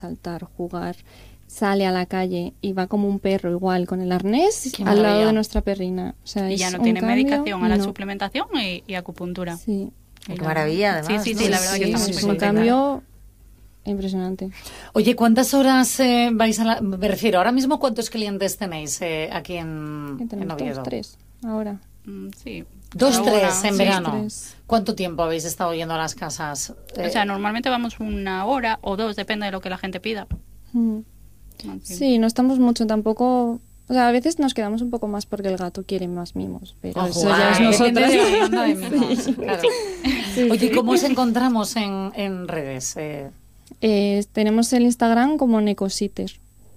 saltar, jugar, sale a la calle y va como un perro igual con el arnés Qué al lado maravilla. de nuestra perrina. O sea, Y es ya no un tiene cambio, medicación, a la no. suplementación y acupuntura. Sí, Y Qué maravilla, además, Sí, ¿no? sí, la verdad que sí, estamos es muy un contentas. cambio impresionante. Oye, ¿cuántas horas vais a la...? Me refiero, ahora mismo, ¿cuántos clientes tenéis aquí en Tenemos Oviedo? 2, 3 ahora. Sí. 2, Ahora, 3 en sí. verano. 3. ¿Cuánto tiempo habéis estado yendo a las casas? O sea, normalmente vamos 1 hora o 2, depende de lo que la gente pida. Sí, no estamos mucho tampoco. O sea, a veces nos quedamos un poco más porque el gato quiere más mimos, pero A eso jugar, ya es depende nosotros. de la demanda de mimos, claro. Sí, Oye, sí. ¿cómo os encontramos en redes? Tenemos el Instagram como Necositter.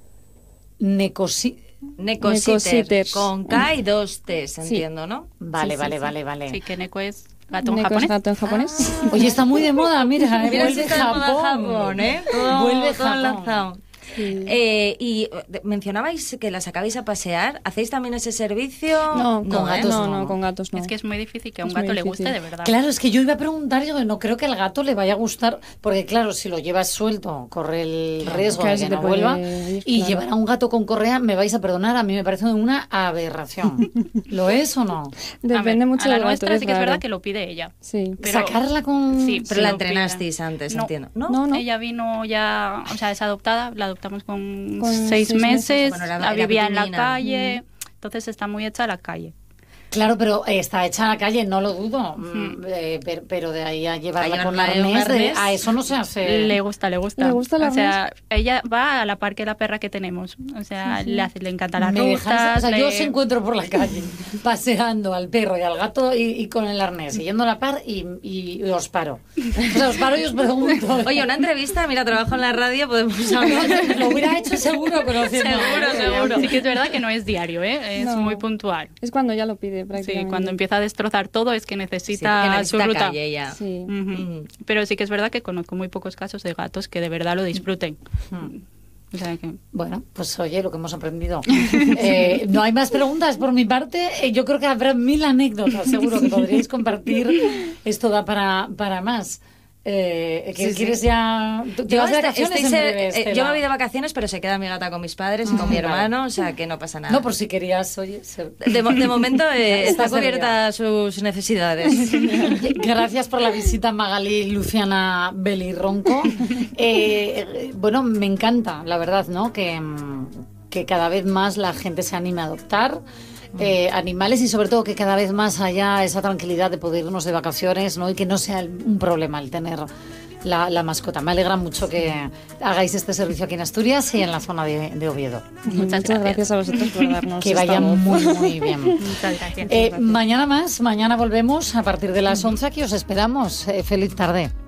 Necositter, Necositter. con K y 2 T's, Sí. entiendo, ¿no? Vale, Sí, vale, sí, vale, vale. Sí, que Neko es gato en Neko es japonés. gato en japonés. Oye, está muy de moda, mira, Mira si vuelve está de moda Japón. Japón, ¿eh? Todo, Vuelve todo Japón. enlazado. Sí. Y mencionabais que la sacabais a pasear. ¿Hacéis también ese servicio? No, con gatos gatos no. no, con gatos no. Es que es muy difícil que a un Es gato muy le guste difícil. de verdad. Claro, es que yo iba a preguntar, yo no creo que al gato le vaya a gustar, porque claro, si lo llevas suelto, corre el riesgo Claro, de se que te no puede vuelva. ir, Y claro. llevar a un gato con correa, me vais a perdonar, a mí me parece una aberración. ¿Lo es o no? Depende A ver, mucho a la del gato. nuestra sí que es raro. verdad que lo pide ella. Sí. Pero- Sacarla con... Sí, Pero la lo pide. entrenasteis antes, No. entiendo. ¿No? No. Ella vino ya, o sea, es adoptada, la adoptamos con Con 6 6 meses, meses. Bueno, era vivía en la pequeñina. calle, entonces está muy hecha a la calle. Claro, pero está hecha en la calle, no lo dudo. Pero de ahí a llevarla A con llevarla en un arnés, arnés. a eso no se hace. Le gusta, le gusta. ¿Le gusta el O sea, ella va a la par que la perra que tenemos. O sea, le encanta las Me dejáis- rutas. o sea, yo le- os encuentro por la calle paseando al perro y al gato y con el arnés, yendo a la par y os paro. O sea, os paro y os pregunto. Oye, una entrevista, mira, trabajo en la radio, podemos hablar. Lo hubiera hecho seguro, conociendo. Seguro. Sí que es verdad que no es diario, ¿eh? Es No. muy puntual. Es cuando ya lo pide Sí, prácticamente. cuando empieza a destrozar todo es que Sí, necesita, que necesita su ruta. calle ya. Sí. Ujú. Ujú. Pero sí que es verdad que conozco muy pocos casos de gatos que de verdad lo disfruten. O sea que... Bueno, pues oye, lo que hemos aprendido. No hay más preguntas por mi parte. Yo creo que habrá 1000 anécdotas, seguro que podríais compartir. Esto da para más. ¿Quieres ya...? ¿Te vas de vacaciones en breve, Estela? yo me voy de vacaciones, pero se queda mi gata con mis padres y con mi hermano, o sea que no pasa nada. No, por si querías, oye... De momento está Estás cubierta sus necesidades. Gracias por la visita, Magali Luciana Belirronco. Bueno, me encanta, la verdad, ¿no? Que cada vez más la gente se anime a adoptar animales y sobre todo que cada vez más haya esa tranquilidad de poder irnos de vacaciones, ¿no? Y que no sea un problema el tener la mascota. Me alegra mucho que hagáis este servicio aquí en Asturias y en la zona de Oviedo. Muchas gracias a vosotros por darnos Que esta vaya voz. muy bien. Muchas gracias. Mañana volvemos a partir de las 11, aquí os esperamos. Feliz tarde.